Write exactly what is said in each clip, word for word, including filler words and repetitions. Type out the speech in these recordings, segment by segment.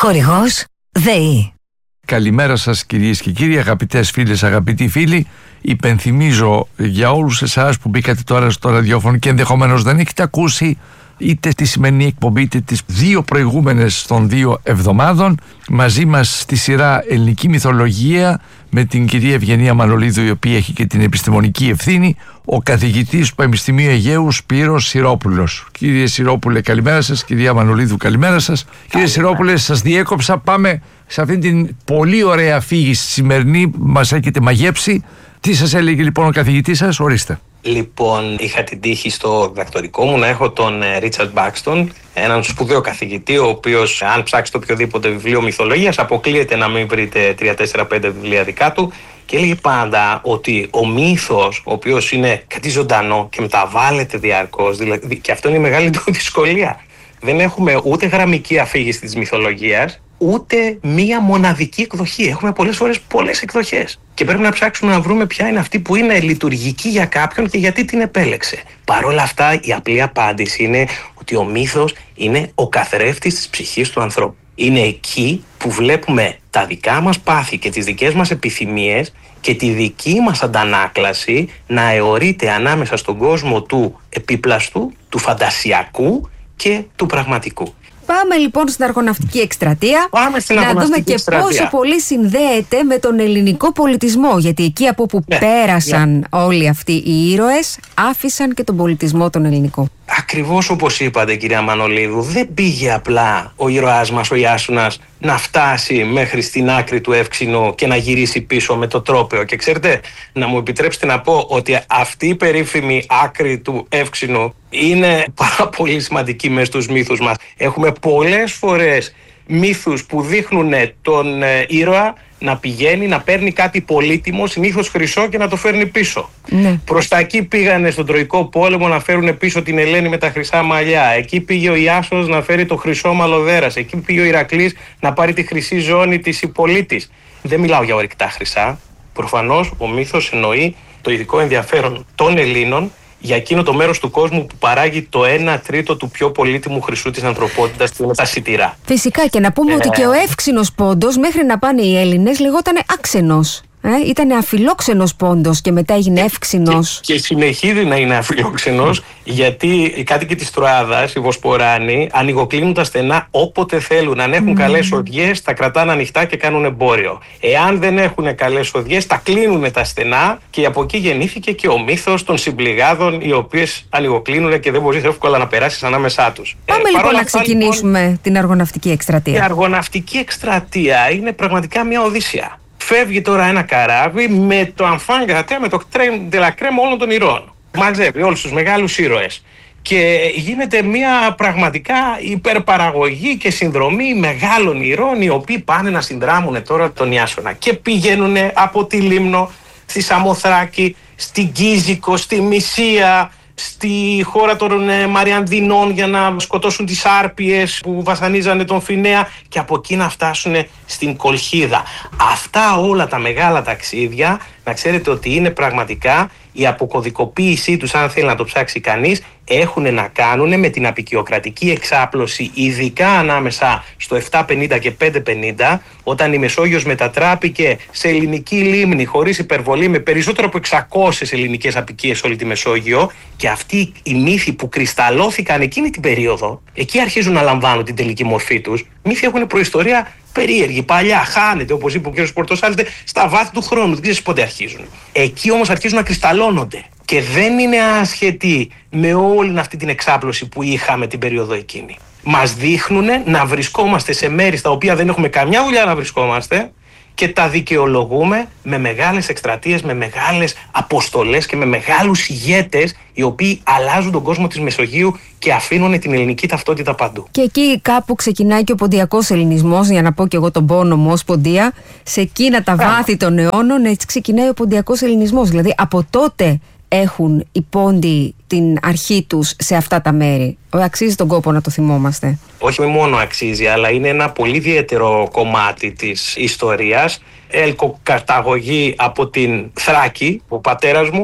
Χορηγός ΔΕΗ. Καλημέρα σας κυρίες και κύριοι, αγαπητές φίλες, αγαπητοί φίλοι. Υπενθυμίζω για όλους εσάς που μπήκατε τώρα στο ραδιόφωνο και ενδεχομένως δεν έχετε ακούσει είτε τη σημερινή εκπομπή είτε τις δύο προηγούμενες των δύο εβδομάδων, μαζί μας στη σειρά Ελληνική Μυθολογία με την κυρία Ευγενία Μανολίδου, η οποία έχει και την επιστημονική ευθύνη, ο καθηγητής του Πανεπιστημίου Αιγαίου Σπύρος Συρόπουλος. Κύριε Συρόπουλε, καλημέρα σας. Κυρία Μανολίδου, καλημέρα σας. Κύριε Συρόπουλε, σας διέκοψα. Πάμε σε αυτήν την πολύ ωραία αφήγηση σημερινή που μας έχετε μαγέψει. Τι σας έλεγε λοιπόν ο καθηγητής σας, ορίστε. Λοιπόν, είχα την τύχη στο διδακτορικό μου να έχω τον Ρίτσαρντ Μπάξτον, έναν σπουδαίο καθηγητή, ο οποίος, αν ψάξετε οποιοδήποτε βιβλίο μυθολογίας, αποκλείεται να μην βρείτε τρία τέσσερα πέντε βιβλία δικά του. Και έλεγε πάντα ότι ο μύθος, ο οποίος είναι κάτι ζωντανό και μεταβάλλεται διαρκώς, δηλαδή, και αυτό είναι η μεγάλη του δυσκολία. Δεν έχουμε ούτε γραμμική αφήγηση της μυθολογίας, ούτε μία μοναδική εκδοχή. Έχουμε πολλές φορές πολλές εκδοχές. Και πρέπει να ψάξουμε να βρούμε ποια είναι αυτή που είναι λειτουργική για κάποιον και γιατί την επέλεξε. Παρ' όλα αυτά, η απλή απάντηση είναι ότι ο μύθος είναι ο καθρέφτης της ψυχής του ανθρώπου. Είναι εκεί που βλέπουμε τα δικά μας πάθη και τις δικές μας επιθυμίες και τη δική μας αντανάκλαση να αιωρείται ανάμεσα στον κόσμο του επίπλαστου, του φαντασιακού και του πραγματικού. Πάμε λοιπόν στην αργοναυτική εκστρατεία. Πάμε στην να δούμε και εκστρατεία. πόσο πολύ συνδέεται με τον ελληνικό πολιτισμό. Γιατί εκεί από που ναι, πέρασαν ναι. όλοι αυτοί οι ήρωες, άφησαν και τον πολιτισμό τον ελληνικό. Ακριβώς όπως είπατε, κυρία Μανολίδου, δεν πήγε απλά ο ήρωάς μας, ο Ιάσουνας, να φτάσει μέχρι στην άκρη του Εύξηνου και να γυρίσει πίσω με το τρόπαιο. Και ξέρετε, να μου επιτρέψετε να πω ότι αυτή η περίφημη άκρη του Εύξηνου είναι πάρα πολύ σημαντική μες στους μύθους μας. Έχουμε πολλές φορές μύθους που δείχνουν τον ε, ήρωα να πηγαίνει, να παίρνει κάτι πολύτιμο, συνήθως χρυσό, και να το φέρνει πίσω. Ναι. Προς τα εκεί πήγανε στον Τροϊκό πόλεμο να φέρουν πίσω την Ελένη με τα χρυσά μαλλιά. Εκεί πήγε ο Ιάσονας να φέρει το χρυσό μαλλοδέρας. Εκεί πήγε ο Ηρακλής να πάρει τη χρυσή ζώνη της Ιππολίτης. Δεν μιλάω για ορυκτά χρυσά. Προφανώς ο μύθος εννοεί το ειδικό ενδιαφέρον των Ελλήνων για εκείνο το μέρος του κόσμου που παράγει το ένα τρίτο του πιο πολύτιμου χρυσού της ανθρωπότητας, που είναι τα σιτηρά. Φυσικά, και να πούμε ε... ότι και ο εύξηνος πόντος, μέχρι να πάνε οι Έλληνες, λεγότανε άξενος. Ε, ήταν αφιλόξενος πόντος και μετά έγινε εύξηνος. Και, και συνεχίζει να είναι αφιλόξενος, γιατί οι κάτοικοι της Τροάδας, οι Βοσποράνοι, ανοιγοκλίνουν τα στενά όποτε θέλουν. Αν έχουν mm. καλές οδιές, τα κρατάνε ανοιχτά και κάνουν εμπόριο. Εάν δεν έχουν καλές οδιές, τα κλείνουν τα στενά, και από εκεί γεννήθηκε και ο μύθος των συμπληγάδων, οι οποίες ανοιγοκλίνουν και δεν μπορείς εύκολα να περάσεις ανάμεσά τους. Πάμε ε, λοιπόν να ξεκινήσουμε λοιπόν, την αργοναυτική εκστρατεία. Η αργοναυτική εκστρατεία είναι πραγματικά μια οδύσσεια. Φεύγει τώρα ένα καράβι με το enfant gratté, με το crème de la crème όλων των ηρώων. Μαζεύει όλους τους μεγάλους ήρωες. Και γίνεται μια πραγματικά υπερπαραγωγή και συνδρομή μεγάλων ηρώων, οι οποίοι πάνε να συνδράμουν τώρα τον Ιάσονα. Και πηγαίνουν από τη Λίμνο, στη Σαμοθράκη, στην Κίζικο, στη Μυσία, στη χώρα των ε, Μαριανδινών, για να σκοτώσουν τις Άρπιες που βασανίζανε τον Φινέα, και από εκεί να φτάσουν στην Κολχίδα. Αυτά όλα τα μεγάλα ταξίδια, να ξέρετε ότι είναι πραγματικά η αποκωδικοποίησή τους, αν θέλει να το ψάξει κανείς, έχουν να κάνουν με την απικιοκρατική εξάπλωση, ειδικά ανάμεσα στο επτακόσια πενήντα και πεντακόσια πενήντα, όταν η Μεσόγειος μετατράπηκε σε ελληνική λίμνη, χωρίς υπερβολή, με περισσότερο από εξακόσιες ελληνικές απικίες σε όλη τη Μεσόγειο. Και αυτοί οι μύθοι που κρυσταλλώθηκαν εκείνη την περίοδο, εκεί αρχίζουν να λαμβάνουν την τελική μορφή τους. Μύθοι έχουν προϊστορία περίεργη, παλιά, χάνεται, όπως είπε ο κ. Πορτοσάλτε, στα βάθη του χρόνου. Δεν ξέρεις πότε αρχίζουν. Εκεί όμως αρχίζουν να κρυσταλλώνονται. Και δεν είναι άσχετοι με όλη αυτή την εξάπλωση που είχαμε την περίοδο εκείνη. Μας δείχνουν να βρισκόμαστε σε μέρη στα οποία δεν έχουμε καμιά δουλειά να βρισκόμαστε, και τα δικαιολογούμε με μεγάλες εκστρατείες, με μεγάλες αποστολές και με μεγάλους ηγέτες, οι οποίοι αλλάζουν τον κόσμο της Μεσογείου και αφήνουν την ελληνική ταυτότητα παντού. Και εκεί κάπου ξεκινάει και ο ποντιακός ελληνισμός, για να πω και εγώ τον πόνο μου ως ποντία. Σε εκείνα τα βάθη των αιώνων, έτσι ξεκινάει ο ποντιακός ελληνισμός. Δηλαδή από τότε έχουν οι πόντιοι την αρχή τους σε αυτά τα μέρη. Αξίζει τον κόπο να το θυμόμαστε. Όχι μόνο αξίζει, αλλά είναι ένα πολύ ιδιαίτερο κομμάτι της ιστορίας. Έλκοκαταγωγή από την Θράκη, ο πατέρας μου,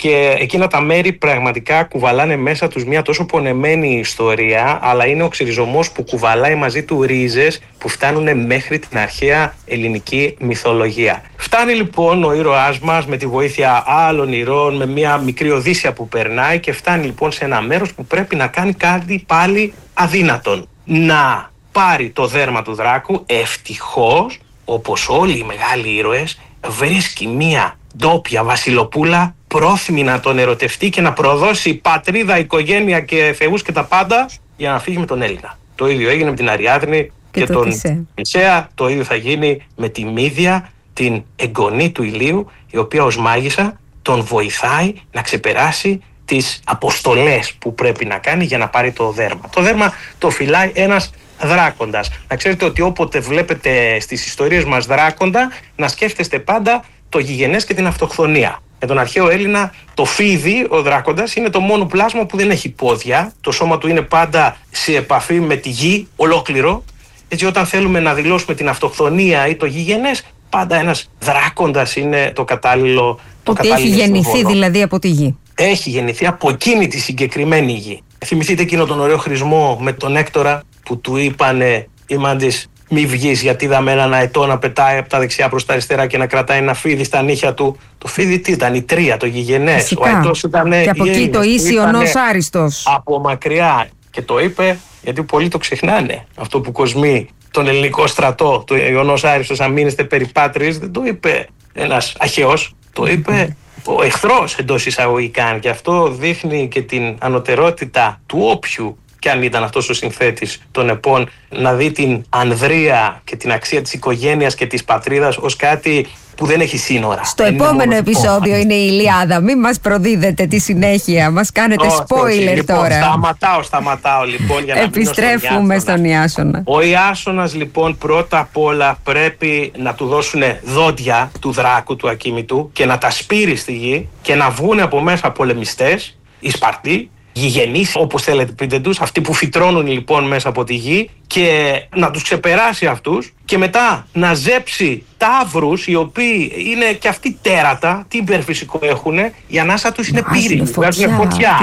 Και εκείνα τα μέρη πραγματικά κουβαλάνε μέσα τους μια τόσο πονεμένη ιστορία, αλλά είναι ο ξυριζωμός που κουβαλάει μαζί του ρίζες που φτάνουν μέχρι την αρχαία ελληνική μυθολογία. Φτάνει λοιπόν ο ήρωάς μας με τη βοήθεια άλλων ηρώων, με μια μικρή οδύσσια που περνάει, και φτάνει λοιπόν σε ένα μέρος που πρέπει να κάνει κάτι πάλι αδύνατον. Να πάρει το δέρμα του δράκου. Ευτυχώς, όπως όλοι οι μεγάλοι ήρωες, βρίσκει μια ντόπια βασιλοπούλα πρόθυμη να τον ερωτευτεί και να προδώσει πατρίδα, οικογένεια και θεούς και τα πάντα για να φύγει με τον Έλληνα. Το ίδιο έγινε με την Αριάδνη και, και το τον Μεσαία. Το ίδιο θα γίνει με τη Μύδια, την εγγονή του Ηλίου, η οποία ως μάγισσα τον βοηθάει να ξεπεράσει τις αποστολές που πρέπει να κάνει για να πάρει το δέρμα. Το δέρμα το φυλάει ένας δράκοντας. Να ξέρετε ότι όποτε βλέπετε στις ιστορίες μας δράκοντα, να σκέφτεστε πάντα το γηγενές και την αυτοχθονία. Για τον αρχαίο Έλληνα, το φίδι, ο δράκοντας, είναι το μόνο πλάσμα που δεν έχει πόδια. Το σώμα του είναι πάντα σε επαφή με τη γη, ολόκληρο. Έτσι, όταν θέλουμε να δηλώσουμε την αυτοχθονία ή το γηγενές, πάντα ένας δράκοντας είναι το κατάλληλο. Το ότι έχει γεννηθεί συμβόλο. Δηλαδή από τη γη. Έχει γεννηθεί από εκείνη τη συγκεκριμένη γη. Θυμηθείτε εκείνο τον ωραίο χρησμό με τον Έκτορα που του είπανε οι μάντες, μη βγεις, γιατί είδαμε έναν αετό να πετάει από τα δεξιά προς τα αριστερά και να κρατάει ένα φίδι στα νύχια του. Το φίδι τι ήταν, η τρία, το γηγενές. Φυσικά. Ο αετός ήταν. Και από εκεί το Ίσιονος Άριστος. Από μακριά. Και το είπε γιατί πολλοί το ξεχνάνε. Αυτό που κοσμεί τον ελληνικό στρατό, το Ιωνός Άριστος, αν μείνεστε περιπάτρις, δεν το είπε ένας αχαιός. Το είπε ο εχθρός εντός εισαγωγικών. Και αυτό δείχνει και την ανωτερότητα του όποιου κι αν ήταν αυτός ο συνθέτης των επών, να δει την ανδρεία και την αξία της οικογένειας και της πατρίδας ως κάτι που δεν έχει σύνορα. Στο δεν επόμενο επεισόδιο είναι η Ηλιάδα. Μην μας προδίδετε τη συνέχεια. Μας κάνετε oh, spoiler λοιπόν, τώρα. Σταματάω, σταματάω λοιπόν για να επιστρέφουμε στον Ιάσονα. Ο Ιάσονας λοιπόν πρώτα απ' όλα πρέπει να του δώσουν δόντια του δράκου του ακίμητου και να τα σπείρει στη γη και να βγουν από μέσα πολεμιστές, οι Σπαρτοί, γηγενείς, όπως θέλετε πείτε τους, αυτοί που φυτρώνουν λοιπόν μέσα από τη γη, και να τους ξεπεράσει αυτούς και μετά να ζέψει ταύρους οι οποίοι είναι και αυτοί τέρατα, τι υπερφυσικό έχουν, η ανάσα τους είναι πύρη, βγάζουν φωτιά.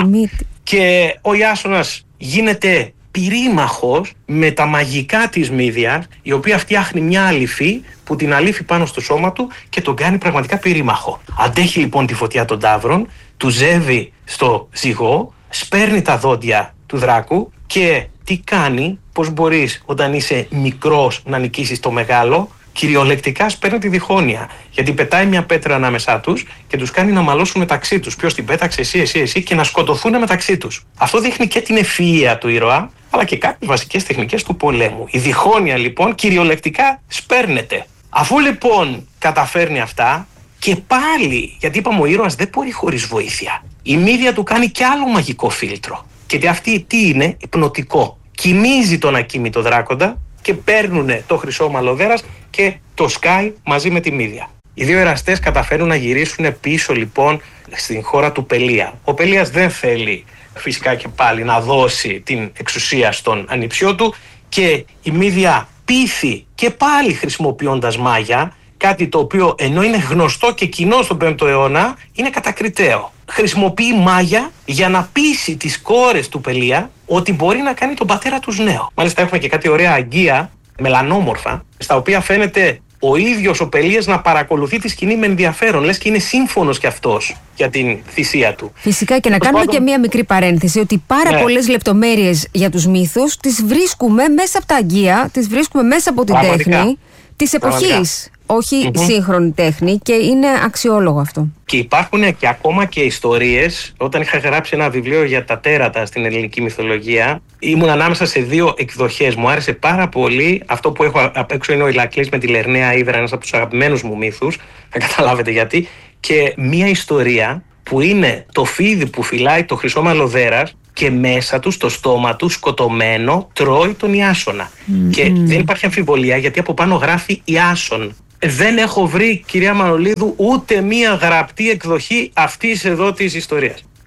Και ο Ιάσονας γίνεται πυρήμαχος με τα μαγικά της Μύδιας, η οποία φτιάχνει μια αληφή που την αλήφει πάνω στο σώμα του και τον κάνει πραγματικά πυρήμαχο. Αντέχει λοιπόν τη φωτιά των ταύρων, του ζεύει στο ζυγό, σπέρνει τα δόντια του δράκου και τι κάνει, πώς μπορείς όταν είσαι μικρός να νικήσεις το μεγάλο? Κυριολεκτικά σπέρνει τη διχόνοια. Γιατί πετάει μια πέτρα ανάμεσά τους και τους κάνει να μαλώσουν μεταξύ τους. Ποιος την πέταξε, εσύ, εσύ, εσύ, και να σκοτωθούν μεταξύ τους. Αυτό δείχνει και την ευφυΐα του ήρωα, αλλά και κάποιες βασικές τεχνικές του πολέμου. Η διχόνοια λοιπόν κυριολεκτικά σπέρνεται. Αφού λοιπόν καταφέρνει αυτά, και πάλι, γιατί είπαμε ο ήρωας δεν μπορεί χωρίς βοήθεια, η Μύδια του κάνει κι άλλο μαγικό φίλτρο. Και αυτή τι είναι? Υπνοτικό. Κοιμίζει τον ακίμητο δράκοντα και παίρνουνε το χρυσό μαλλοδέρας και το σκάει μαζί με τη Μύδια. Οι δύο εραστές καταφέρουν να γυρίσουν πίσω λοιπόν στην χώρα του Πελία. Ο Πελίας δεν θέλει φυσικά και πάλι να δώσει την εξουσία στον ανιψιό του και η Μύδια πείθει και πάλι χρησιμοποιώντας μάγια, κάτι το οποίο ενώ είναι γνωστό και κοινό στον πέμπτο αιώνα, είναι κατακριτέο. Χρησιμοποιεί μάγια για να πείσει τις κόρες του Πελία ότι μπορεί να κάνει τον πατέρα τους νέο. Μάλιστα έχουμε και κάτι ωραία αγγεία, μελανόμορφα, στα οποία φαίνεται ο ίδιος ο Πελίας να παρακολουθεί τη σκηνή με ενδιαφέρον, λες και είναι σύμφωνος κι αυτός για την θυσία του. Φυσικά, και να κάνουμε πάντων και μία μικρή παρένθεση, ότι πάρα ναι. πολλές λεπτομέρειες για τους μύθους τις βρίσκουμε μέσα από τα αγγεία, τις βρίσκουμε μέσα από την Πραγματικά. τέχνη της εποχής. Όχι mm-hmm. σύγχρονη τέχνη, και είναι αξιόλογο αυτό. Και υπάρχουν και ακόμα και ιστορίες. Όταν είχα γράψει ένα βιβλίο για τα τέρατα στην ελληνική μυθολογία, ήμουν ανάμεσα σε δύο εκδοχές. Μου άρεσε πάρα πολύ. Αυτό που έχω απ' έξω είναι ο Ηρακλής με τη Λερναία Ύδρα, ένας από τους αγαπημένους μου μύθους. Θα καταλάβετε γιατί. Και μία ιστορία που είναι το φίδι που φυλάει το χρυσό μαλλοδέρας και μέσα του, στο στόμα του, σκοτωμένο, τρώει τον Ιάσονα. Mm-hmm. Και δεν υπάρχει αμφιβολία, γιατί από πάνω γράφει Ιάσον. Δεν έχω βρει, κυρία Μανολίδου, ούτε μία γραπτή εκδοχή αυτής εδώ της ιστορίας.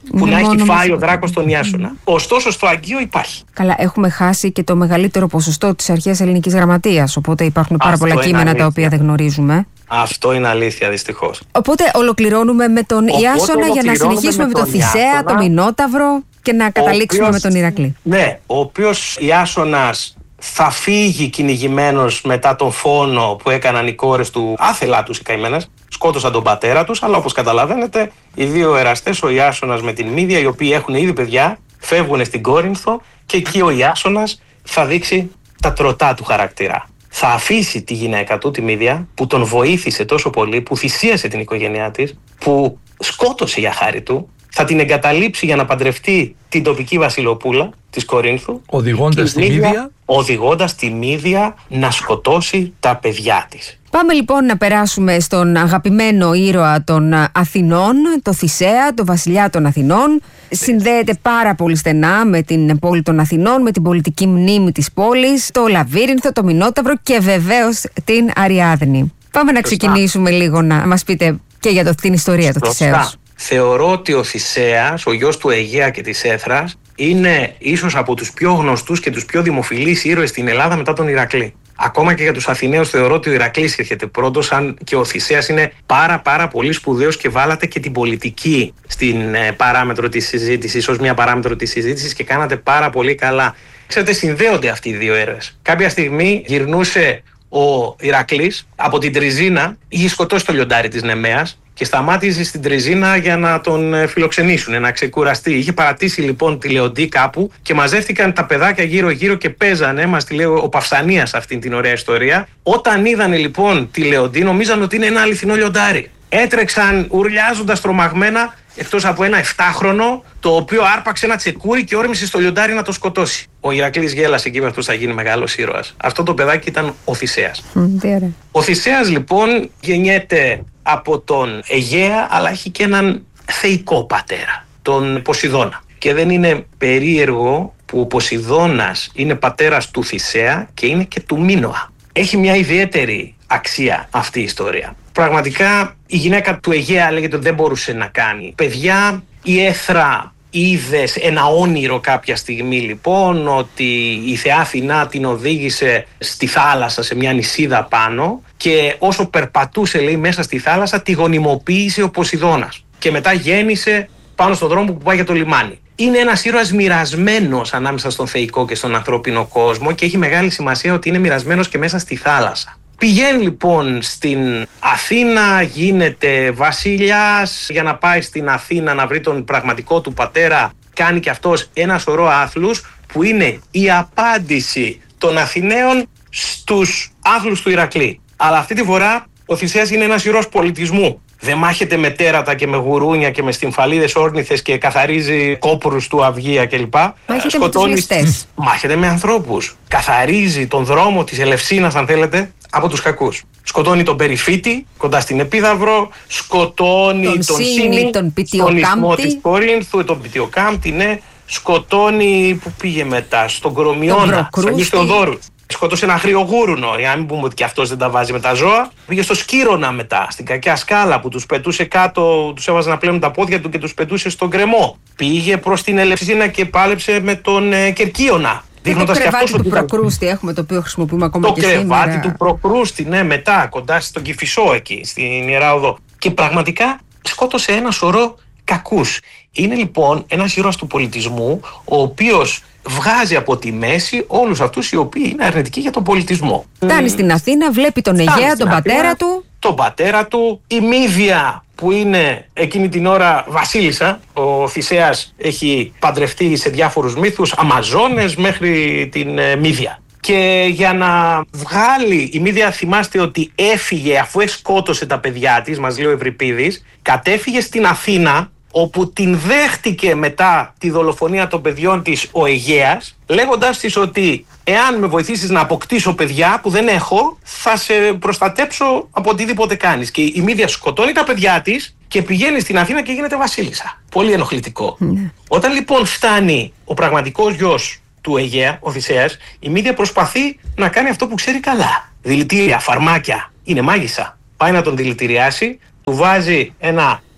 που Είναι να έχει μόνο φάει ο μας- δράκος τον Ιάσονα. Ωστόσο στο Αγγείο υπάρχει. Καλά, έχουμε χάσει και το μεγαλύτερο ποσοστό της αρχαίας ελληνικής γραμματείας. Οπότε υπάρχουν πάρα Αυτό πολλά είναι κείμενα τα αλήθεια. οποία δεν γνωρίζουμε. Αυτό είναι αλήθεια, δυστυχώς. Οπότε ολοκληρώνουμε με τον Οπότε Ιάσονα για να ολοκληρώνουμε συνεχίσουμε με, με τον τον Θησέα, Ιάσονα, τον Μινόταυρο και να καταλήξουμε οποίος- με τον Ηρακλή. Ναι, ο οποίος Ιάσονας θα φύγει κυνηγημένος μετά τον φόνο που έκαναν οι κόρες του, άθελά τους οι καημένες, σκότωσαν τον πατέρα τους, αλλά όπως καταλαβαίνετε οι δύο εραστές, ο Ιάσονας με την Μύδια, οι οποίοι έχουν ήδη παιδιά, φεύγουν στην Κόρινθο και εκεί ο Ιάσονας θα δείξει τα τροτά του χαρακτήρα. Θα αφήσει τη γυναίκα του, τη Μύδια, που τον βοήθησε τόσο πολύ, που θυσίασε την οικογένειά της, που σκότωσε για χάρη του, θα την εγκαταλείψει για να παντρευτεί την τοπική βασιλοπούλα της Κορίνθου, Οδηγώντας και τη η Μύδια. οδηγώντας τη Μύδια να σκοτώσει τα παιδιά της. Πάμε λοιπόν να περάσουμε στον αγαπημένο ήρωα των Αθηνών, το Θησέα, το βασιλιά των Αθηνών. Συνδέεται πάρα πολύ στενά με την πόλη των Αθηνών, με την πολιτική μνήμη της πόλης, το Λαβύρινθο, το Μινόταυρο και βεβαίως την Αριάδνη. Πάμε να Σωστά. ξεκινήσουμε λίγο να μας πείτε και για το, την ιστορία του Σωστά. Θησέως. Θεωρώ ότι ο Θησέας, ο γιος του Αιγαία και της Έθρας, είναι ίσως από τους πιο γνωστούς και τους πιο δημοφιλείς ήρωες στην Ελλάδα μετά τον Ηρακλή. Ακόμα και για τους Αθηναίους θεωρώ ότι ο Ηρακλής έρχεται πρώτος, αν και ο Θησέας είναι πάρα πάρα πολύ σπουδαίος και βάλατε και την πολιτική στην ε, παράμετρο της συζήτησης, ως μια παράμετρο της συζήτησης και κάνατε πάρα πολύ καλά. Ξέρετε, συνδέονται αυτοί οι δύο ήρωες. Κάποια στιγμή γυρνούσε ο Ηρακλής από την Τριζίνα, είχε σκοτώσει το λιοντάρι της Νεμαίας και σταμάτησε στην Τριζίνα για να τον ε, φιλοξενήσουν, να ξεκουραστεί. Είχε παρατήσει λοιπόν τη Λεοντή κάπου και μαζεύτηκαν τα παιδάκια γύρω-γύρω και παίζανε. Μας τη λέει ο Παυσανίας αυτήν την ωραία ιστορία. Όταν είδανε λοιπόν τη Λεοντή, νομίζαν ότι είναι ένα αληθινό λιοντάρι. Έτρεξαν ουρλιάζοντας τρομαγμένα, εκτός από ένα εφτάχρονο, το οποίο άρπαξε ένα τσεκούρι και όρμησε στο λιοντάρι να το σκοτώσει. Ο Ηρακλής γέλασε και είπε: αυτός θα γίνει μεγάλος ήρωας. Αυτό το παιδάκι ήταν ο Θησέας. Μμ, τι ωραία. Ο Θησέας λοιπόν γεννιέται από τον Αιγαία, αλλά έχει και έναν θεϊκό πατέρα, τον Ποσειδώνα. Και δεν είναι περίεργο που ο Ποσειδώνας είναι πατέρας του Θησέα και είναι και του Μίνωα. Έχει μια ιδιαίτερη αξία αυτή η ιστορία. Πραγματικά η γυναίκα του Αιγαία λέγεται ότι δεν μπορούσε να κάνει παιδιά. Η Έθρα είδε ένα όνειρο κάποια στιγμή λοιπόν ότι η θεά Αθηνά την οδήγησε στη θάλασσα σε μια νησίδα πάνω και όσο περπατούσε λέει μέσα στη θάλασσα τη γονιμοποίησε ο Ποσειδώνας και μετά γέννησε πάνω στον δρόμο που πάει για το λιμάνι. Είναι ένας ήρωας μοιρασμένος ανάμεσα στον θεϊκό και στον ανθρώπινο κόσμο και έχει μεγάλη σημασία ότι είναι μοιρασμένος και μέσα στη θάλασσα. Πηγαίνει λοιπόν στην Αθήνα, γίνεται βασιλιάς, για να πάει στην Αθήνα να βρει τον πραγματικό του πατέρα, κάνει και αυτός ένα σωρό άθλους που είναι η απάντηση των Αθηναίων στους άθλους του Ηρακλή. Αλλά αυτή τη φορά ο Θησέας είναι ένας ήρωας πολιτισμού. Δεν μάχεται με τέρατα και με γουρούνια και με στυμφαλίδες όρνηθες και καθαρίζει κόπρους του αυγία κλπ. Μάχεται με τους ληστές. Μάχεται με ανθρώπους. Καθαρίζει τον δρόμο της Ελευσίνας, αν θέλετε, από τους κακούς. Σκοτώνει τον Περιφίτη κοντά στην Επίδαυρο, σκοτώνει Τον τον Σύνη, Σύνη, τον στον ισθμό Πιτιοκάμπτη. της Κορίνθου, τον Πιτιοκάμπτη, ναι. Σκοτώνει, που πήγε μετά, στον Κορομιώνα, Τον στον Αγίου Θεοδόρου. Σκότωσε ένα αγριογούρουνο, για να μην πούμε ότι και αυτός δεν τα βάζει με τα ζώα. Πήγε στο Σκύρονα μετά, στην κακιά σκάλα που τους πετούσε κάτω, τους έβαζε να πλένουν τα πόδια του και τους πετούσε στον κρεμό. Πήγε προς την Ελευσίνα και πάλεψε με τον ε, Κερκίωνα. Και το Δείχνοντας και κρεβάτι αυτός του ότι ήταν- Προκρούστη έχουμε, το οποίο χρησιμοποιούμε ακόμα το και κρεβάτι σήμερα. του Προκρούστη, ναι, μετά, κοντά στον Κηφισό εκεί, στην Ιερά Οδό. Και πραγματικά σκότωσε ένα σωρό κακούς. Είναι λοιπόν ένας ήρωας του πολιτισμού, ο οποίος βγάζει από τη μέση όλους αυτούς οι οποίοι είναι αρνητικοί για τον πολιτισμό. Φτάνει στην Αθήνα, βλέπει τον Φτάνει Αιγαία, στην τον Αθήνα, πατέρα του. Τον πατέρα του, η Μύδια που είναι εκείνη την ώρα βασίλισσα. Ο Θησέας έχει παντρευτεί σε διάφορους μύθους, Αμαζόνες μέχρι την ε, Μύδια. Και για να βγάλει η Μύδια, θυμάστε ότι έφυγε αφού σκότωσε τα παιδιά της, μας λέει ο Ευρυπίδης, κατέφυγε στην Αθήνα, όπου την δέχτηκε μετά τη δολοφονία των παιδιών της ο Αιγαίας, λέγοντας της ότι εάν με βοηθήσεις να αποκτήσω παιδιά που δεν έχω, θα σε προστατέψω από οτιδήποτε κάνεις. Και η Μύδια σκοτώνει τα παιδιά της και πηγαίνει στην Αθήνα και γίνεται βασίλισσα. Πολύ ενοχλητικό. Ναι. Όταν λοιπόν φτάνει ο πραγματικός γιος του Αιγαία, ο Θησέας, η Μύδια προσπαθεί να κάνει αυτό που ξέρει καλά. Δηλητήρια, φαρμάκια. Είναι μάγισσα. Πάει να τον δηλητηριάσει, του βάζει ένα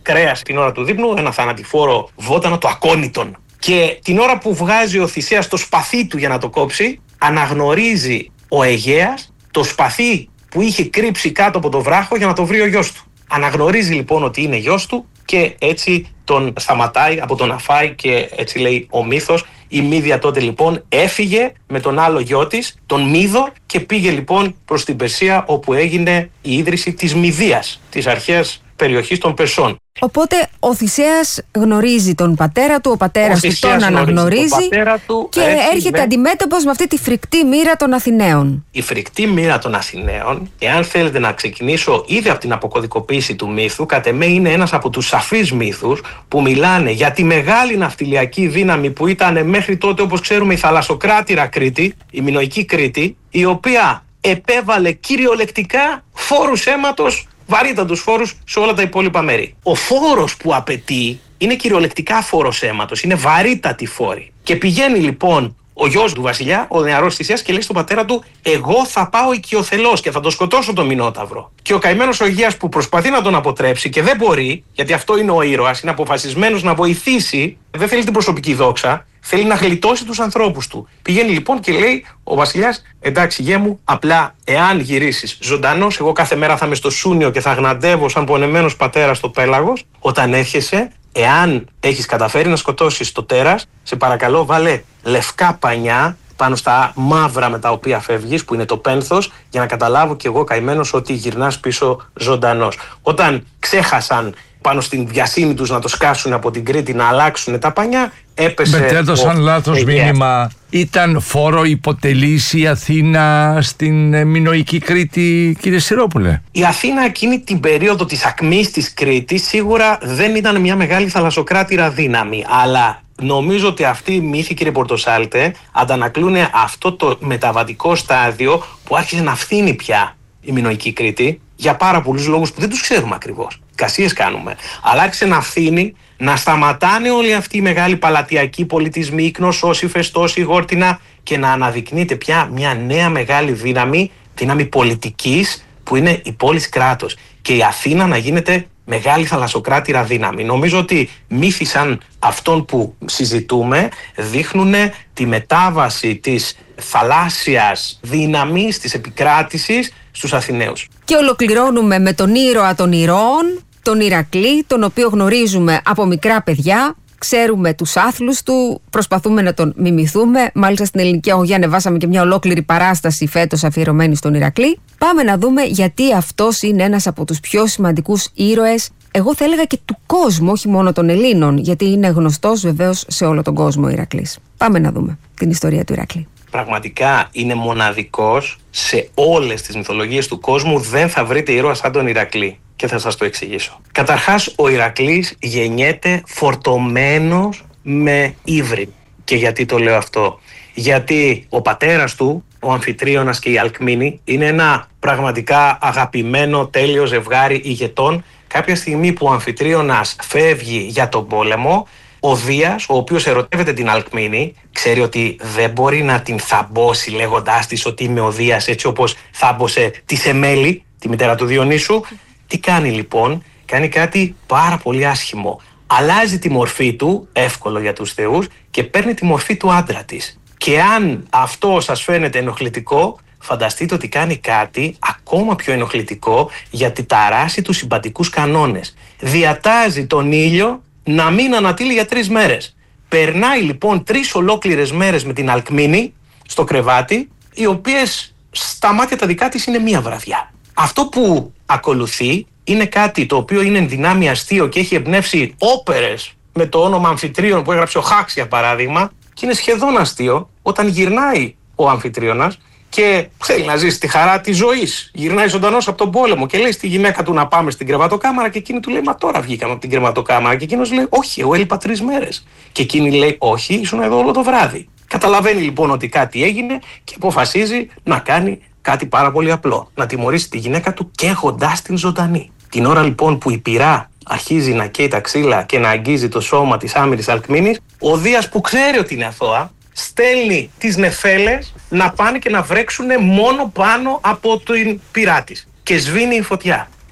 κρέας την ώρα του δείπνου, ένα θανατηφόρο βότανο, το ακόνητον. Και την ώρα που βγάζει ο Θησέας το σπαθί του για να το κόψει, αναγνωρίζει ο Αιγαίας το σπαθί που είχε κρύψει κάτω από το βράχο για να το βρει ο γιος του. Αναγνωρίζει λοιπόν ότι είναι γιος του και έτσι τον σταματάει από το να φάει και έτσι λέει ο μύθος. Η Μύδια τότε λοιπόν έφυγε με τον άλλο γιο της, τον Μύδο, και πήγε λοιπόν προς την Περσία, όπου έγινε η ίδρυση της Μυδίας, της αρχαίας περιοχής των Περσών. Οπότε ο Θησέας γνωρίζει τον πατέρα του, ο πατέρας του τον αναγνωρίζει τον του, και έτσι, έρχεται ναι. αντιμέτωπος με αυτή τη φρικτή μοίρα των Αθηναίων. Η φρικτή μοίρα των Αθηναίων, εάν θέλετε να ξεκινήσω ήδη από την αποκωδικοποίηση του μύθου, κατ' εμέ είναι ένας από τους σαφείς μύθους που μιλάνε για τη μεγάλη ναυτιλιακή δύναμη που ήταν μέχρι τότε, όπως ξέρουμε, η θαλασσοκράτηρα Κρήτη, η μινωική Κρήτη, η οποία επέβαλε κυριολεκτικά φόρους αίματος, βαρύτατους φόρους σε όλα τα υπόλοιπα μέρη. Ο φόρος που απαιτεί είναι κυριολεκτικά φόρος αίματος, είναι βαρύτατη φόρη. Και πηγαίνει λοιπόν ο γιος του βασιλιά, ο νεαρός Θησέας, και λέει στον πατέρα του: εγώ θα πάω οικειοθελώς και θα τον σκοτώσω τον Μινόταυρο. Και ο καημένος ο Αιγαίας, που προσπαθεί να τον αποτρέψει και δεν μπορεί, γιατί αυτό είναι ο ήρωας, είναι αποφασισμένος να βοηθήσει, δεν θέλει την προσωπική δόξα, θέλει να γλιτώσει τους ανθρώπους του. Πηγαίνει λοιπόν και λέει ο βασιλιάς: εντάξει, γέ μου, απλά εάν γυρίσεις ζωντανός, εγώ κάθε μέρα θα είμαι στο Σούνιο και θα γναντεύω σαν πονεμένος πατέρας στο πέλαγος. Όταν έρχεσαι, εάν έχεις καταφέρει να σκοτώσεις το τέρας, σε παρακαλώ βάλε λευκά πανιά πάνω στα μαύρα με τα οποία φεύγεις, που είναι το πένθος, για να καταλάβω κι εγώ καημένος ότι γυρνάς πίσω ζωντανός. Όταν ξέχασαν πάνω στην βιασύνη τους να το σκάσουν από την Κρήτη, να αλλάξουν τα πανιά, έπεσε. Μετέδωσαν λάθος yeah. μήνυμα. Ήταν φόρο υποτελής η Αθήνα στην μινωική Κρήτη, κύριε Σιρόπουλε? Η Αθήνα εκείνη την περίοδο της ακμής της Κρήτης σίγουρα δεν ήταν μια μεγάλη θαλασσοκράτηρα δύναμη, αλλά νομίζω ότι αυτοί οι μύθοι, κύριε Πορτοσάλτε, αντανακλούν αυτό το μεταβατικό στάδιο που άρχισε να φθήνει πια η μινωική Κρήτη, για πάρα πολλούς λόγους που δεν τους ξέρουμε ακριβώς. Κασίες κάνουμε. Αλλά άρχισε να φθήνει, να σταματάνε όλοι αυτοί οι μεγάλοι παλατιακοί πολιτισμοί, η Κνωσός, η Φεστός, η Γόρτινα, και να αναδεικνύεται πια μια νέα μεγάλη δύναμη, δύναμη πολιτικής, που είναι η πόλης κράτος. Και η Αθήνα να γίνεται μεγάλη θαλασσοκράτηρα δύναμη. Νομίζω ότι μύθοι σαν αυτόν που συζητούμε δείχνουν τη μετάβαση της θαλάσσιας δύναμης, της επικράτησης στους Αθηναίους. Και ολοκληρώνουμε με τον ήρωα των ηρώων, τον Ηρακλή, τον οποίο γνωρίζουμε από μικρά παιδιά. Ξέρουμε τους άθλους του, προσπαθούμε να τον μιμηθούμε. Μάλιστα στην Ελληνική Αγωγή ανεβάσαμε και μια ολόκληρη παράσταση φέτος αφιερωμένη στον Ηρακλή. Πάμε να δούμε γιατί αυτός είναι ένας από τους πιο σημαντικούς ήρωες, εγώ θα έλεγα και του κόσμου, όχι μόνο των Ελλήνων, γιατί είναι γνωστός βεβαίως σε όλο τον κόσμο ο Ηρακλής. Πάμε να δούμε την ιστορία του Ηρακλή. Πραγματικά είναι μοναδικός σε όλες τις μυθολογίες του κόσμου. Δεν θα βρείτε ήρωα σαν τον Ηρακλή. Και θα σας το εξηγήσω. Καταρχάς, ο Ηρακλής γεννιέται φορτωμένος με ύβρι. Και γιατί το λέω αυτό? Γιατί ο πατέρας του, ο Αμφιτρίωνας και η Αλκμήνη, είναι ένα πραγματικά αγαπημένο τέλειο ζευγάρι ηγετών. Κάποια στιγμή που ο Αμφιτρίωνας φεύγει για τον πόλεμο, ο Δίας, ο οποίος ερωτεύεται την Αλκμήνη, ξέρει ότι δεν μπορεί να την θαμπώσει λέγοντάς της ότι είμαι ο Δίας, έτσι όπως θάμπωσε τη Σεμέλη, τη μητέρα του Διονύσου. Τι κάνει λοιπόν? Κάνει κάτι πάρα πολύ άσχημο. Αλλάζει τη μορφή του, εύκολο για τους θεούς, και παίρνει τη μορφή του άντρα της. Και αν αυτό σας φαίνεται ενοχλητικό, φανταστείτε ότι κάνει κάτι ακόμα πιο ενοχλητικό, γιατί ταράσει τους συμπαντικούς κανόνες. Διατάζει τον ήλιο να μην ανατείλει για τρεις μέρες. Περνάει λοιπόν τρεις ολόκληρες μέρες με την Αλκμήνη στο κρεβάτι, οι οποίες στα μάτια τα δικά της είναι μία βραδιά. Αυτό που ακολουθεί είναι κάτι το οποίο είναι εν δυνάμει αστείο και έχει εμπνεύσει όπερες με το όνομα Αμφιτρίων που έγραψε ο Χάξ, για παράδειγμα, και είναι σχεδόν αστείο όταν γυρνάει ο Αμφιτρίωνας και θέλει να ζήσει τη χαρά της ζωής. Γυρνάει ζωντανός από τον πόλεμο και λέει στη γυναίκα του να πάμε στην κρεβατοκάμαρα, και εκείνη του λέει: μα τώρα βγήκαμε από την κρεβατοκάμαρα. Και εκείνος λέει: όχι, εγώ έλειπα τρεις μέρες. Και εκείνη λέει: όχι, ήσουν εδώ όλο το βράδυ. Καταλαβαίνει λοιπόν ότι κάτι έγινε και αποφασίζει να κάνει κάτι πάρα πολύ απλό. Να τιμωρήσει τη γυναίκα του καίγοντας την ζωντανή. Την ώρα λοιπόν που η πυρά αρχίζει να καίει τα ξύλα και να αγγίζει το σώμα της άμυρης Αλκμήνης, ο Δίας, που ξέρει ότι είναι αθώα, στέλνει τις νεφέλες να πάνε και να βρέξουν μόνο πάνω από την πυρά της. Και σβήνει η φωτιά.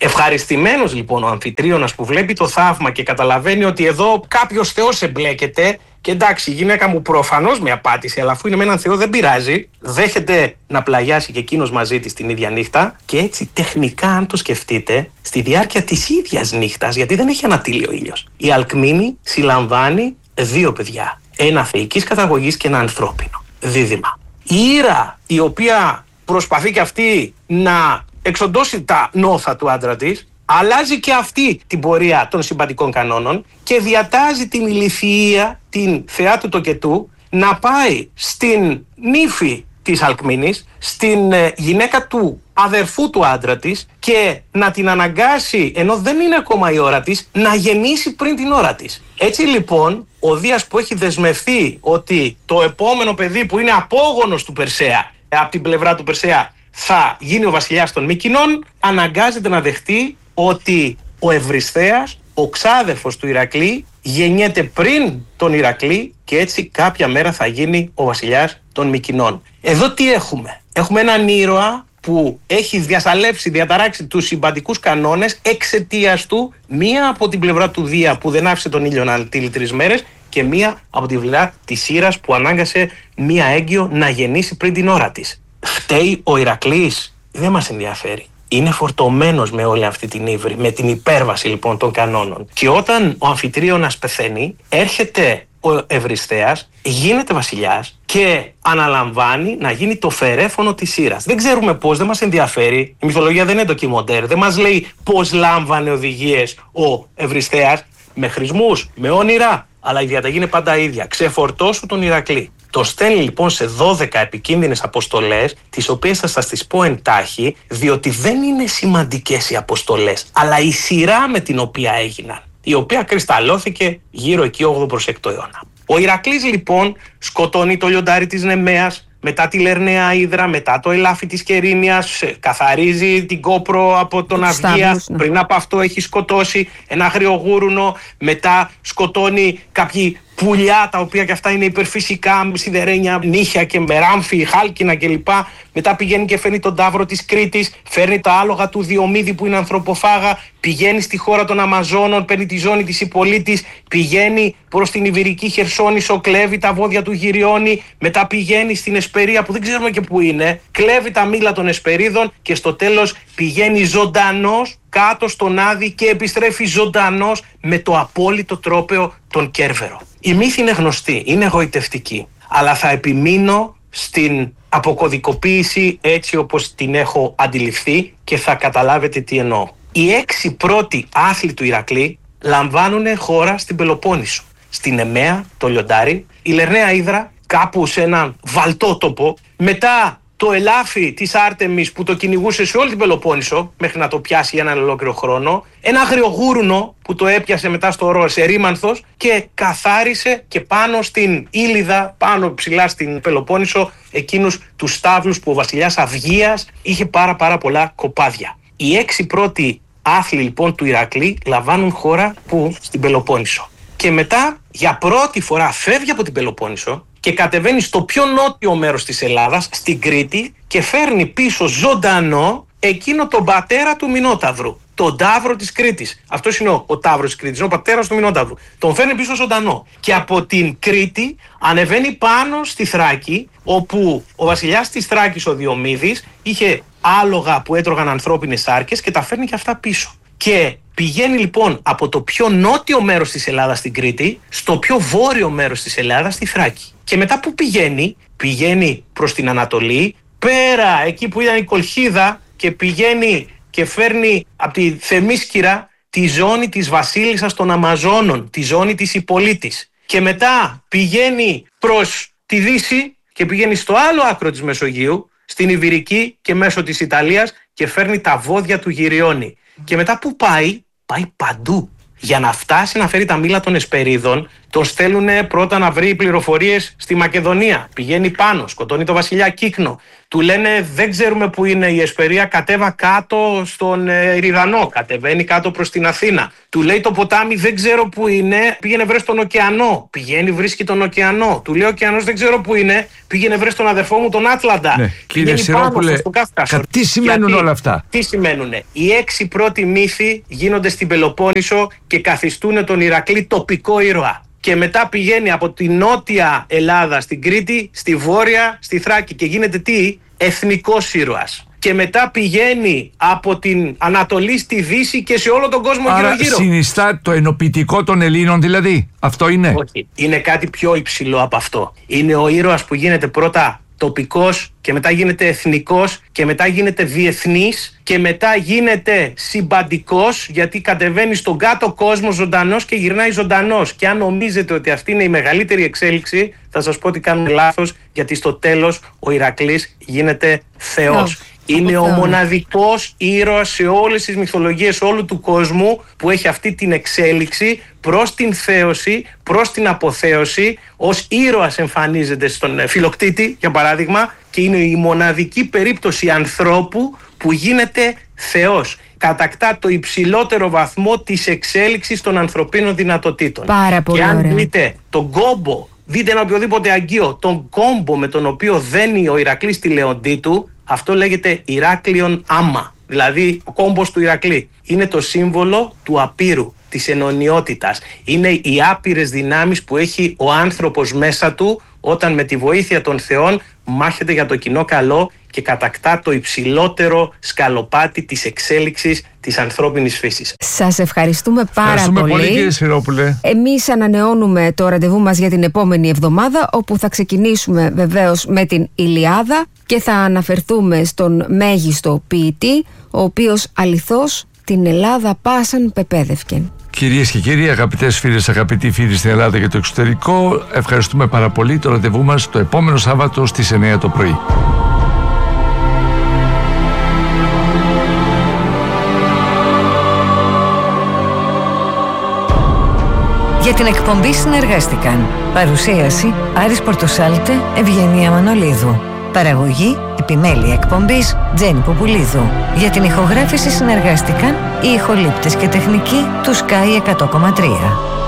Ευχαριστημένος λοιπόν ο αμφιτρίωνας που βλέπει το θαύμα και καταλαβαίνει ότι εδώ κάποιος θεός εμπλέκεται. Και εντάξει, η γυναίκα μου προφανώς με απάτησε, αλλά αφού είναι με έναν θεό δεν πειράζει. Δέχεται να πλαγιάσει και εκείνος μαζί της την ίδια νύχτα. Και έτσι, τεχνικά, αν το σκεφτείτε, στη διάρκεια της ίδιας νύχτας, γιατί δεν έχει ανατείλει ο ήλιος, η Αλκμήνη συλλαμβάνει δύο παιδιά. Ένα θεϊκής καταγωγής και ένα ανθρώπινο. Δίδυμα. Η Ήρα, η οποία προσπαθεί και αυτή να εξοντώσει τα νόθα του άντρα της, αλλάζει και αυτή την πορεία των συμπαντικών κανόνων και διατάζει την ηλιθιεία, την θεά του τοκετού, να πάει στην νύφη της Αλκμήνης, στην ε, γυναίκα του αδερφού του άντρα της και να την αναγκάσει, ενώ δεν είναι ακόμα η ώρα της, να γεννήσει πριν την ώρα της. Έτσι λοιπόν, ο Δίας που έχει δεσμευθεί ότι το επόμενο παιδί που είναι απόγονος του Περσέα, από την πλευρά του Περσέα, θα γίνει ο βασιλιάς των Μύκηνων, αναγκάζεται να δεχτεί ότι ο Ευρυσθέας, ο ξάδερφος του Ηρακλή, γεννιέται πριν τον Ηρακλή και έτσι κάποια μέρα θα γίνει ο βασιλιάς των Μυκηνών. Εδώ τι έχουμε? Έχουμε έναν ήρωα που έχει διασαλεύσει, διαταράξει τους συμπαντικούς κανόνες εξαιτίας του, μία από την πλευρά του Δία που δεν άφησε τον ήλιο να αντίλει τρεις μέρες και μία από την πλευρά της Ήρας που ανάγκασε μία έγκυο να γεννήσει πριν την ώρα της. Φταίει ο Ηρακλής? Δεν μας ενδιαφέρει. Είναι φορτωμένος με όλη αυτή την ύβρη, με την υπέρβαση λοιπόν των κανόνων. Και όταν ο αμφιτρίωνας πεθαίνει, έρχεται ο Ευρυσθέας, γίνεται βασιλιάς και αναλαμβάνει να γίνει το φερέφωνο της Ήρας. Δεν ξέρουμε πώς, δεν μας ενδιαφέρει. Η μυθολογία δεν είναι ντοκιμοντέρ. Δεν μας λέει πώς λάμβανε οδηγίες ο Ευρυσθέας, με χρησμούς, με όνειρα. Αλλά η διαταγή είναι πάντα ίδια. Ξεφορτώσου τον Ηρακλή. Το στέλνει λοιπόν σε δώδεκα επικίνδυνες αποστολές, τις οποίες θα σας τις πω εντάχει, διότι δεν είναι σημαντικές οι αποστολές, αλλά η σειρά με την οποία έγιναν, η οποία κρυσταλλώθηκε γύρω εκεί όγδοο προς έκτο αιώνα. Ο Ηρακλής λοιπόν σκοτώνει το λιοντάρι της Νεμαίας, μετά τη Λερναία Ύδρα, μετά το ελάφι της Κερίνιας, καθαρίζει την Κόπρο από τον Αυγία, ναι. Πριν από αυτό έχει σκοτώσει ένα αγριογούρουνο, μετά σκοτώνει κάποιοι πουλιά τα οποία και αυτά είναι υπερφυσικά, σιδερένια, νύχια και μεράμφι, χάλκινα κλπ. Μετά πηγαίνει και φέρνει τον ταύρο της Κρήτης, φέρνει τα άλογα του Διομήδη που είναι ανθρωποφάγα, πηγαίνει στη χώρα των Αμαζόνων, παίρνει τη ζώνη της Ιππολίτης, πηγαίνει προς την Ιβηρική Χερσόνησο, κλέβει τα βόδια του Γυριώνη, μετά πηγαίνει στην Εσπερία που δεν ξέρουμε και που είναι, κλέβει τα μήλα των Εσπερίδων και στο τέλος πηγαίνει ζωντανός κάτω στον Άδη και επιστρέφει ζωντανός με το απόλυτο τρόπαιο τον Κέρβερο. Η μύθη είναι γνωστή, είναι εγωιτευτική, αλλά θα επιμείνω στην αποκωδικοποίηση έτσι όπως την έχω αντιληφθεί και θα καταλάβετε τι εννοώ. Οι έξι πρώτοι άθλοι του Ηρακλή λαμβάνουν χώρα στην Πελοπόννησο. Στην Νεμαία, το λιοντάρι, η Λερναία Ύδρα, κάπου σε έναν βαλτό τόπο, μετά το ελάφι της Άρτεμις που το κυνηγούσε σε όλη την Πελοπόννησο μέχρι να το πιάσει για έναν ολόκληρο χρόνο, ένα αγριογούρουνο που το έπιασε μετά στο ορό σε Ρήμανθος και καθάρισε και πάνω στην Ήλιδα, πάνω ψηλά στην Πελοπόννησο, εκείνους τους στάβλους που ο βασιλιάς Αυγίας είχε πάρα πάρα πολλά κοπάδια. Οι έξι πρώτοι άθλοι λοιπόν του Ηρακλή λαμβάνουν χώρα που? Στην Πελοπόννησο. Και μετά για πρώτη φορά φεύγει από την Πελοπόννησο και κατεβαίνει στο πιο νότιο μέρος της Ελλάδας, στην Κρήτη, και φέρνει πίσω ζωντανό εκείνο τον πατέρα του Μινόταυρου, τον Ταύρο της Κρήτης. Αυτός είναι ο, ο Ταύρος της Κρήτης, είναι ο πατέρας του Μινόταυρου. Τον φέρνει πίσω ζωντανό. Και από την Κρήτη ανεβαίνει πάνω στη Θράκη, όπου ο βασιλιάς της Θράκης, ο Διομήδης, είχε άλογα που έτρωγαν ανθρώπινες σάρκες και τα φέρνει και αυτά πίσω. Και πηγαίνει λοιπόν από το πιο νότιο μέρος της Ελλάδας στην Κρήτη στο πιο βόρειο μέρος της Ελλάδας στη Θράκη. Και μετά που πηγαίνει, πηγαίνει προς την Ανατολή, πέρα εκεί που ήταν η Κολχίδα, και πηγαίνει και φέρνει από τη Θεμίσκυρα τη ζώνη της βασίλισσας των Αμαζόνων, τη ζώνη της Ιππολίτης. Και μετά πηγαίνει προς τη Δύση και πηγαίνει στο άλλο άκρο της Μεσογείου, στην Ιβηρική και μέσω της Ιταλίας, και φέρνει τα βόδια του Γυριώνη. Και μετά που πάει, πάει παντού. Για να φτάσει να φέρει τα μήλα των Εσπερίδων, Τον στέλνουν πρώτα να βρει πληροφορίες στη Μακεδονία. Πηγαίνει πάνω, σκοτώνει τον βασιλιά Κύκνο. Του λένε δεν ξέρουμε που είναι η Εσπερία, κατέβα κάτω στον Εριδανό, κατεβαίνει κάτω προς την Αθήνα. Του λέει το ποτάμι δεν ξέρω που είναι, πήγαινε βρες τον ωκεανό. Πηγαίνει βρίσκει τον ωκεανό. Του λέει ο ωκεανός δεν ξέρω που είναι, πήγαινε βρες τον αδερφό μου τον Άτλαντα. Ναι. Κύριε Σιρόπουλε, τι σημαίνουν Γιατί, όλα αυτά? Τι σημαίνουνε? Οι έξι πρώτοι μύθοι γίνονται στην Πελοπόννησο και καθιστούν τον Ηρακλή τοπικό ήρωα. Και μετά πηγαίνει από τη νότια Ελλάδα στην Κρήτη, στη βόρεια, στη Θράκη και γίνεται τι? Εθνικός ήρωας. Και μετά πηγαίνει από την Ανατολή στη Δύση και σε όλο τον κόσμο γύρω-γύρω. Άρα συνιστά το ενοποιητικό των Ελλήνων δηλαδή? Αυτό είναι? Όχι. Είναι κάτι πιο υψηλό από αυτό. Είναι ο ήρωας που γίνεται πρώτα τοπικός και μετά γίνεται εθνικός και μετά γίνεται διεθνής και μετά γίνεται συμπαντικός, γιατί κατεβαίνει στον κάτω κόσμο ζωντανός και γυρνάει ζωντανός. Και αν νομίζετε ότι αυτή είναι η μεγαλύτερη εξέλιξη, θα σας πω ότι κάνουμε λάθος, γιατί στο τέλος ο Ηρακλής γίνεται Θεός. Yeah. Είναι ο μοναδικός ήρωας σε όλες τις μυθολογίες όλου του κόσμου που έχει αυτή την εξέλιξη προς την θέωση, προς την αποθέωση. Ως ήρωας εμφανίζεται στον Φιλοκτήτη, για παράδειγμα, και είναι η μοναδική περίπτωση ανθρώπου που γίνεται Θεός. Κατακτά το υψηλότερο βαθμό της εξέλιξης των ανθρωπίνων δυνατοτήτων. Πάρα πολύ και αν ωραία. δείτε τον κόμπο, δείτε ένα οποιοδήποτε αγκείο, τον κόμπο με τον οποίο δένει ο Ηρακλής τη λεοντή του, αυτό λέγεται Ηράκλειον άμα, δηλαδή ο κόμπος του Ηρακλή. Είναι το σύμβολο του απείρου, της ενωνιότητας. Είναι οι άπειρες δυνάμεις που έχει ο άνθρωπος μέσα του όταν με τη βοήθεια των θεών μάχεται για το κοινό καλό και κατακτά το υψηλότερο σκαλοπάτι της εξέλιξης της ανθρώπινης φύσης. Σας ευχαριστούμε πάρα ευχαριστούμε πολύ. πολύ κύριε Σιρόπουλε. Εμείς ανανεώνουμε το ραντεβού μας για την επόμενη εβδομάδα, όπου θα ξεκινήσουμε βεβαίως με την Ηλιάδα και θα αναφερθούμε στον μέγιστο ποιητή, ο οποίος αληθώς την Ελλάδα πάσαν πεπέδευκεν. Κυρίες και κύριοι, αγαπητές φίλες, αγαπητοί φίλοι στην Ελλάδα και το εξωτερικό, ευχαριστούμε πάρα πολύ. Το ραντεβού μας το επόμενο Σάββατο στις εννιά το πρωί. Για την εκπομπή συνεργάστηκαν παρουσίαση Άρης Πορτοσάλτε, Ευγενία Μανολίδου. Παραγωγή, επιμέλεια εκπομπής Τζέννη Ποπουλίδου. Για την ηχογράφηση συνεργάστηκαν οι ηχολήπτες και τεχνικοί του Sky εκατό κόμμα τρία.